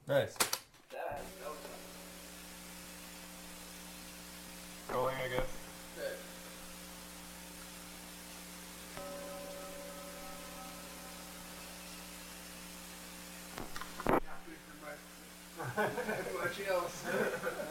Nice. That was Rolling, I guess. good. Not good for my much else.